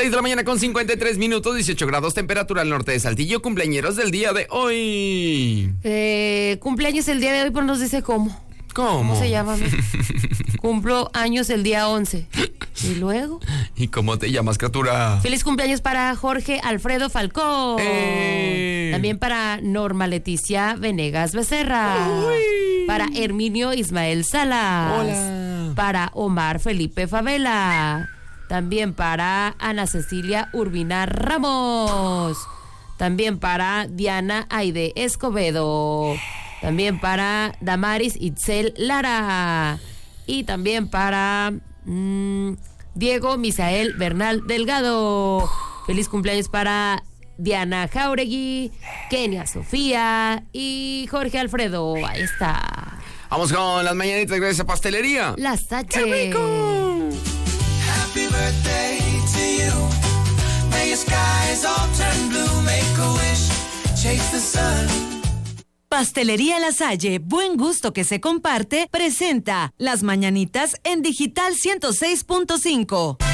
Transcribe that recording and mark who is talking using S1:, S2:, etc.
S1: 6 de la mañana con 53 minutos, 18 grados, temperatura al norte de Saltillo. Cumpleañeros del día de hoy.
S2: Cumpleaños el día de hoy, pero nos dice cómo.
S1: ¿Cómo
S2: se llama? Cumplo años el día 11. ¿Y luego?
S1: ¿Y cómo te llamas, criatura?
S2: Feliz cumpleaños para Jorge Alfredo Falcón. También para Norma Leticia Venegas Becerra.
S1: Uy.
S2: Para Herminio Ismael Salas.
S1: Hola.
S2: Para Omar Felipe Favela. También para Ana Cecilia Urbina Ramos. También para Diana Aide Escobedo. También para Damaris Itzel Lara. Y también para Diego Misael Bernal Delgado. Feliz cumpleaños para Diana Jauregui, Kenia Sofía y Jorge Alfredo. Ahí está.
S1: Vamos con las mañanitas gracias a Pastelería
S2: La Sache.
S1: ¡Qué rico!
S3: Happy birthday to you. May your skies all turn blue. Make a wish, chase the sun.
S4: Pastelería La Salle, buen gusto que se comparte, presenta Las Mañanitas en Digital 106.5.